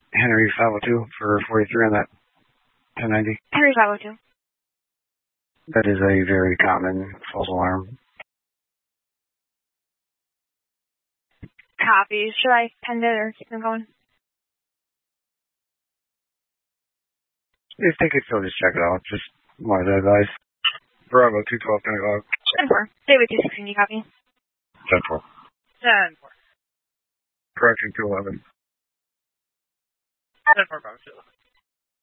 Henry 502 for 43 on that 1090. Henry 502. That is a very common false alarm. Copy. Should I end it or keep them going? If they could still just check it out, just wanted to advise. Bravo 212, 10 o'clock. 10-4. Stay with 216, you copy? 10-4. 10-4. Correction 211. 10-4, Bravo 211.